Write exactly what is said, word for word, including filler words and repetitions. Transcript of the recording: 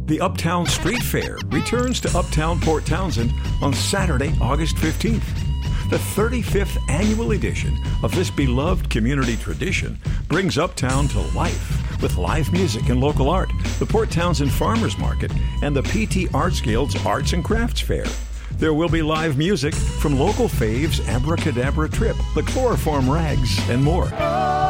The Uptown Street Fair returns to Uptown Port Townsend on Saturday, August fifteenth. The thirty-fifth annual edition of this beloved community tradition brings Uptown to life with live music and local art, the Port Townsend Farmers Market, and the P T Arts Guild's Arts and Crafts Fair. There will be live music from local faves Abracadabra Trip, the Chloroform Rags, and more.